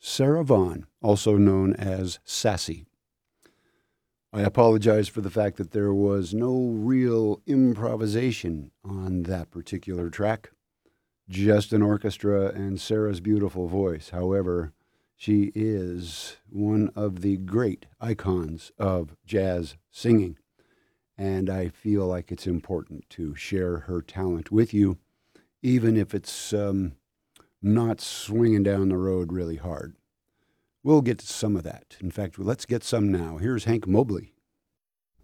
Sarah Vaughan, also known as Sassy. I apologize for the fact that there was no real improvisation on that particular track, just an orchestra and Sarah's beautiful voice. However, she is one of the great icons of jazz singing, and I feel like it's important to share her talent with you, even if it's not swinging down the road really hard. We'll get to some of that. In fact, let's get some now. Here's Hank Mobley.